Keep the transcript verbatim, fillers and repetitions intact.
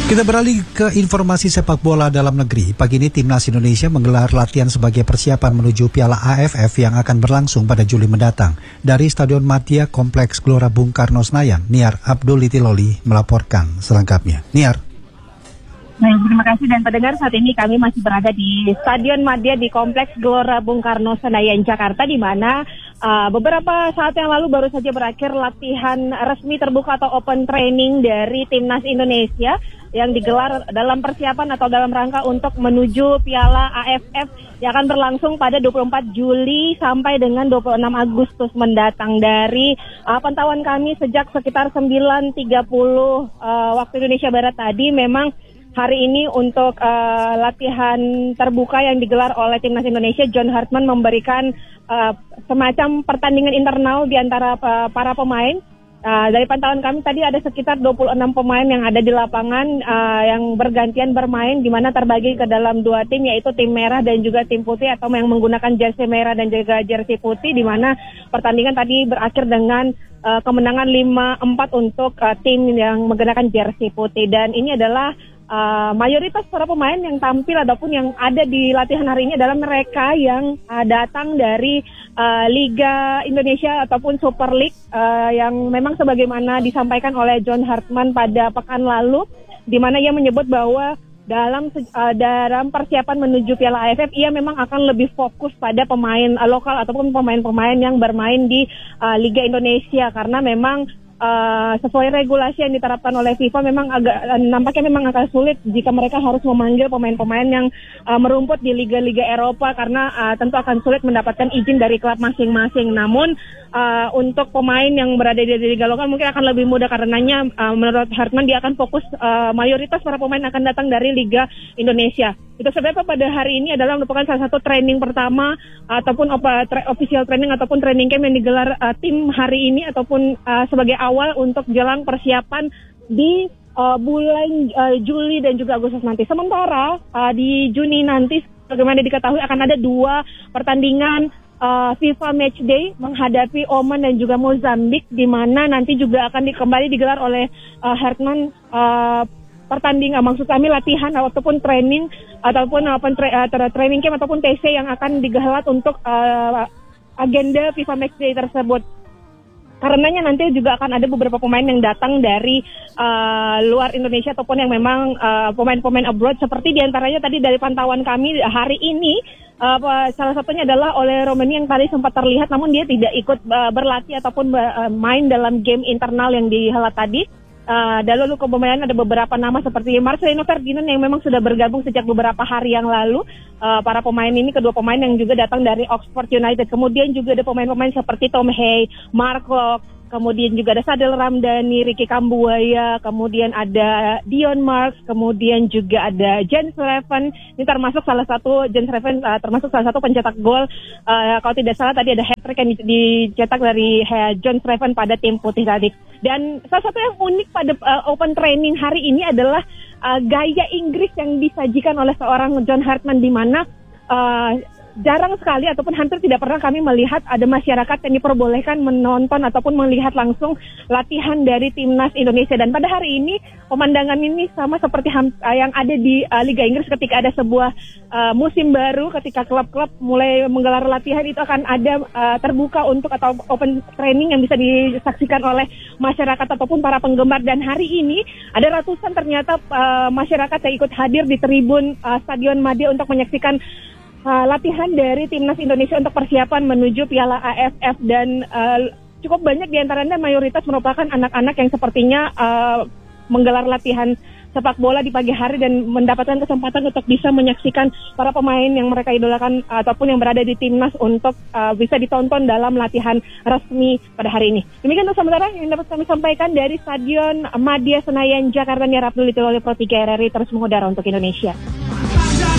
Kita beralih ke informasi sepak bola dalam negeri. Pagi ini Timnas Indonesia menggelar latihan sebagai persiapan menuju Piala A F F yang akan berlangsung pada Juli mendatang. Dari Stadion Madia Kompleks Gelora Bung Karno Senayan, Niar Abdul Itiloli melaporkan selengkapnya. Niar. Baik, terima kasih dan pendengar, saat ini kami masih berada di Stadion Madia di Kompleks Gelora Bung Karno Senayan, Jakarta, di mana uh, beberapa saat yang lalu baru saja berakhir latihan resmi terbuka atau open training dari Timnas Indonesia yang digelar dalam persiapan atau dalam rangka untuk menuju Piala A F F yang akan berlangsung pada dua puluh empat Juli sampai dengan dua puluh enam Agustus mendatang. Dari uh, pantauan kami sejak sekitar sembilan tiga puluh uh, waktu Indonesia Barat tadi, memang hari ini untuk uh, latihan terbuka yang digelar oleh Timnas Indonesia, John Hartman memberikan uh, semacam pertandingan internal di antara uh, para pemain. Uh, dari pantauan kami tadi ada sekitar dua puluh enam pemain yang ada di lapangan uh, yang bergantian bermain, di mana terbagi ke dalam dua tim, yaitu tim merah dan juga tim putih atau yang menggunakan jersey merah dan juga jersey putih, di mana pertandingan tadi berakhir dengan uh, kemenangan lima empat untuk uh, tim yang menggunakan jersey putih. Dan ini adalah Uh, mayoritas para pemain yang tampil ataupun yang ada di latihan hari ini adalah mereka yang uh, datang dari uh, Liga Indonesia ataupun Super League uh, yang memang sebagaimana disampaikan oleh John Hartman pada pekan lalu, di mana ia menyebut bahwa dalam uh, dalam persiapan menuju Piala A F F ia memang akan lebih fokus pada pemain uh, lokal ataupun pemain-pemain yang bermain di uh, Liga Indonesia, karena memang Uh, sesuai regulasi yang diterapkan oleh FIFA memang agak uh, nampaknya memang agak sulit jika mereka harus memanggil pemain-pemain yang uh, merumput di liga-liga Eropa, karena uh, tentu akan sulit mendapatkan izin dari klub masing-masing. Namun uh, untuk pemain yang berada di liga lokal mungkin akan lebih mudah, karenanya uh, menurut Hartman dia akan fokus uh, mayoritas para pemain akan datang dari Liga Indonesia. Itu sebabnya pada hari ini adalah merupakan salah satu training pertama ataupun opa, tra- official training ataupun training camp yang digelar uh, tim hari ini ataupun uh, sebagai awal untuk jelang persiapan di uh, bulan uh, Juli dan juga Agustus nanti. Sementara uh, di Juni nanti, bagaimana diketahui akan ada dua pertandingan uh, FIFA Matchday menghadapi Oman dan juga Mozambik, di mana nanti juga akan di, kembali digelar oleh uh, Hartman uh, pertandingan, maksud kami latihan ataupun training ataupun uh, tra- uh, training camp ataupun T C yang akan digelar untuk uh, agenda FIFA Matchday tersebut. Karenanya nanti juga akan ada beberapa pemain yang datang dari uh, luar Indonesia ataupun yang memang uh, pemain-pemain abroad, seperti diantaranya tadi dari pantauan kami hari ini uh, salah satunya adalah oleh Romani yang tadi sempat terlihat, namun dia tidak ikut uh, berlatih ataupun uh, main dalam game internal yang dihelat tadi. Uh, dan lalu kemudian ada beberapa nama seperti Marcelino Ferdinand yang memang sudah bergabung sejak beberapa hari yang lalu. Uh, para pemain ini, kedua pemain yang juga datang dari Oxford United. Kemudian juga ada pemain-pemain seperti Tom Hay, Mark Locke, kemudian juga ada Sadil Ramdhani, Ricky Kambuaya, kemudian ada Dion Marks, kemudian juga ada Jens Leven. Ini termasuk salah satu Jens Leven uh, termasuk salah satu pencetak gol. Uh, kalau tidak salah tadi ada hat-trick yang dicetak dari uh, Jens Leven pada tim putih tadi. Dan salah satu yang unik pada uh, open training hari ini adalah uh, gaya Inggris yang disajikan oleh seorang John Hartman, di mana uh, jarang sekali ataupun hampir tidak pernah kami melihat ada masyarakat yang diperbolehkan menonton ataupun melihat langsung latihan dari Timnas Indonesia. Dan pada hari ini pemandangan ini sama seperti ham- yang ada di uh, Liga Inggris ketika ada sebuah uh, musim baru, ketika klub-klub mulai menggelar latihan, itu akan ada uh, terbuka untuk atau open training yang bisa disaksikan oleh masyarakat ataupun para penggemar. Dan hari ini ada ratusan ternyata uh, masyarakat yang ikut hadir di tribun uh, Stadion Madia untuk menyaksikan Uh, latihan dari Timnas Indonesia untuk persiapan menuju Piala A F F. Dan uh, cukup banyak diantaranya mayoritas merupakan anak-anak yang sepertinya uh, menggelar latihan sepak bola di pagi hari dan mendapatkan kesempatan untuk bisa menyaksikan para pemain yang mereka idolakan uh, ataupun yang berada di Timnas untuk uh, bisa ditonton dalam latihan resmi pada hari ini. Demikian untuk sementara yang dapat kami sampaikan dari Stadion Madia Senayan, Jakarta. Niar Abdul Itiloli, Pro tiga R R I, terus mengudara untuk Indonesia.